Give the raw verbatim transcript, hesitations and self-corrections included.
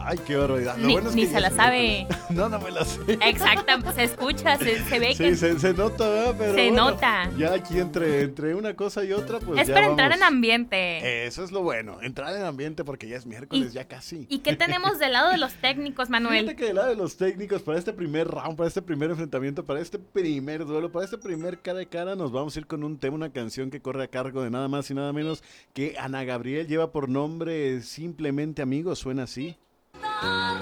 Ay, qué barbaridad. Lo Ni, bueno es ni que se ya la me sabe. conozco. No, no me la sé. Exacto, se escucha, se, se ve que Sí, se, se nota, ¿verdad? Pero se bueno, nota. ya aquí entre, entre una cosa y otra, pues Es ya para entrar vamos. en ambiente. Eso es lo bueno, entrar en ambiente porque ya es miércoles, ya casi. ¿Y qué tenemos del lado de los técnicos, Fíjate Manuel? que del lado de los técnicos, para este primer round, para este primer enfrentamiento, para este primer duelo, para este primer cara a cara, nos vamos a ir con un tema, una canción que corre a cargo de nada más y nada menos que Ana Gabriel. Lleva por nombre Simplemente Amigos, suena así.